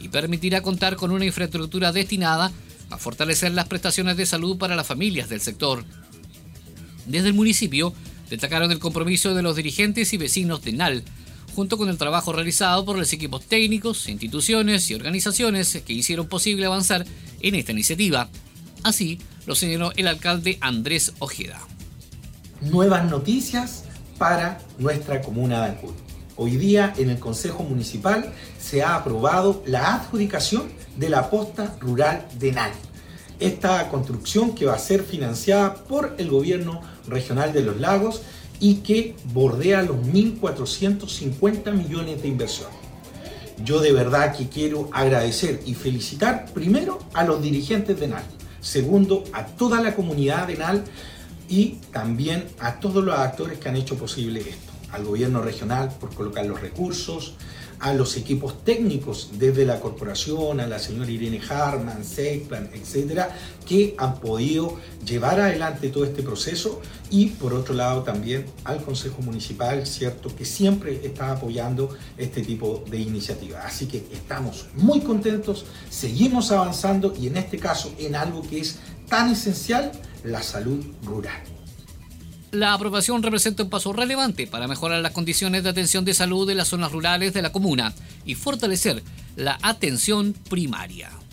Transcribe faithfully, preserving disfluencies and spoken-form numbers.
y permitirá contar con una infraestructura destinada a fortalecer las prestaciones de salud para las familias del sector. Desde el municipio destacaron el compromiso de los dirigentes y vecinos de N A L, junto con el trabajo realizado por los equipos técnicos, instituciones y organizaciones que hicieron posible avanzar en esta iniciativa. Así lo señaló el alcalde Andrés Ojeda. Nuevas noticias para nuestra comuna de Ancud. Hoy día en el Consejo Municipal se ha aprobado la adjudicación de la posta rural de N A L. Esta construcción que va a ser financiada por el gobierno regional de Los Lagos y que bordea los mil cuatrocientos cincuenta millones de inversión. Yo de verdad que quiero agradecer y felicitar primero a los dirigentes de N A L, segundo a toda la comunidad de N A L y también a todos los actores que han hecho posible esto. Al gobierno regional por colocar los recursos, a los equipos técnicos desde la corporación, a la señora Irene Harman, Secplan, etcétera, que han podido llevar adelante todo este proceso y por otro lado también al Consejo Municipal, cierto, que siempre está apoyando este tipo de iniciativas. Así que estamos muy contentos, seguimos avanzando y en este caso en algo que es tan esencial, la salud rural. La aprobación representa un paso relevante para mejorar las condiciones de atención de salud de las zonas rurales de la comuna y fortalecer la atención primaria.